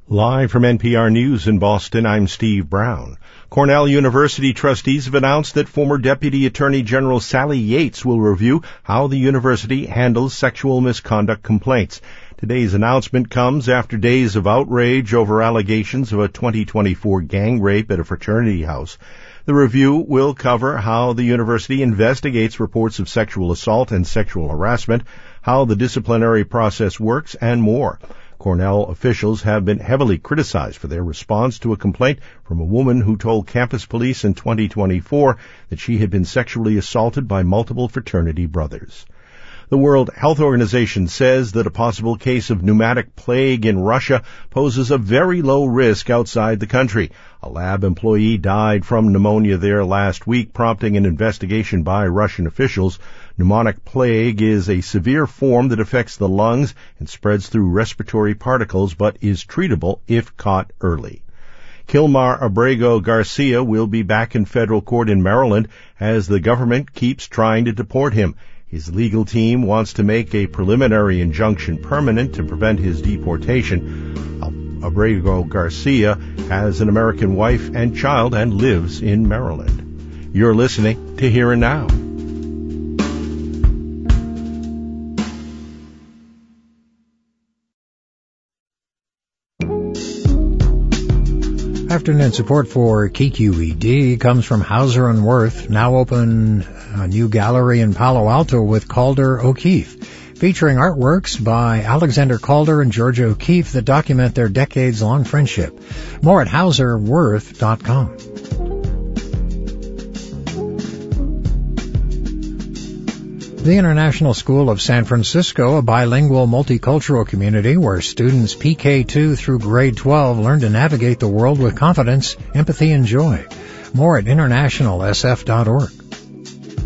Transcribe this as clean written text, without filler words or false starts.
Live from NPR News in Boston, I'm Steve Brown. Cornell University trustees have announced that former Deputy Attorney General Sally Yates will review how the university handles sexual misconduct complaints. Today's announcement comes after days of outrage over allegations of a 2024 gang rape at a fraternity house. The review will cover how the university investigates reports of sexual assault and sexual harassment, how the disciplinary process works, and more. Cornell officials have been heavily criticized for their response to a complaint from a woman who told campus police in 2024 that she had been sexually assaulted by multiple fraternity brothers. The World Health Organization says that a possible case of pneumatic plague in Russia poses a very low risk outside the country. A lab employee died from pneumonia there last week, prompting an investigation by Russian officials. Pneumonic plague is a severe form that affects the lungs and spreads through respiratory particles, but is treatable if caught early. Kilmar Abrego Garcia will be back in federal court in Maryland as the government keeps trying to deport him. His legal team wants to make a preliminary injunction permanent to prevent his deportation. Abrego Garcia has an American wife and child and lives in Maryland. You're listening to Here and Now. Afternoon support for KQED comes from Hauser & Wirth, now open a new gallery in Palo Alto with Calder O'Keeffe, featuring artworks by Alexander Calder and Georgia O'Keeffe that document their decades-long friendship. More at HauserWirth.com. The International School of San Francisco, a bilingual multicultural community where students PK2 through grade 12 learn to navigate the world with confidence, empathy, and joy. More at internationalsf.org.